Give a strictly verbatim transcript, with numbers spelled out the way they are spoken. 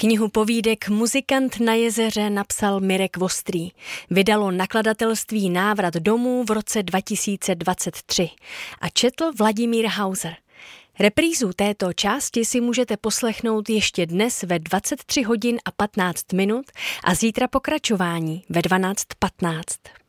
Knihu povídek Muzikant na jezeře napsal Mirek Vostrý. Vydalo nakladatelství Návrat domů v roce dva tisíce dvacet tři a četl Vladimír Hauser. Reprízu této části si můžete poslechnout ještě dnes ve dvacet tři hodin a patnáct minut a zítra pokračování ve dvanáct patnáct.